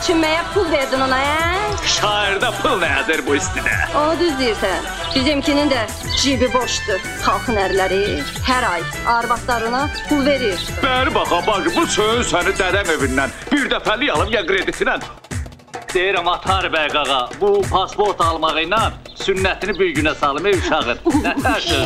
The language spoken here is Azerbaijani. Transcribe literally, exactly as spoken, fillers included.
Keçinməyə pul verdin ona, hə? Şairdə pul nədir bu istidə? O düz deyirsən. Bizimkinin də cibi boşdur. Xalqın ərləri hər ay arvadlarına pul verir. Bəri baxa, bacı, bu söz səni dədəm evindən bir dəfəlik alım ya kreditinə. Deyirəm, Atar bəy qağa, bu pasport almağı ilə sünnətini bir günə salım, ev uşağın. Nə tərsiz?